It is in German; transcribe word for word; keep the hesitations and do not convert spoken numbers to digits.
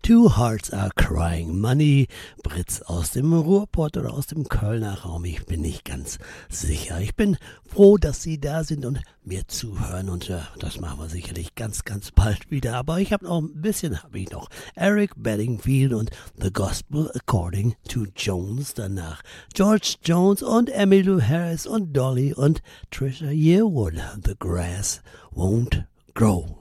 Two Hearts Are Crying Money. Britz aus dem Ruhrpott oder aus dem Kölner Raum. Ich bin nicht ganz sicher. Ich bin froh, dass Sie da sind und mir zuhören. Und ja, das machen wir sicherlich ganz, ganz bald wieder. Aber ich habe noch ein bisschen, habe ich noch. Eric Bedingfield und The Gospel According to Jones. Danach George Jones und Emmylou Harris und Dolly und Trisha Yearwood. The Grass Won't Grow.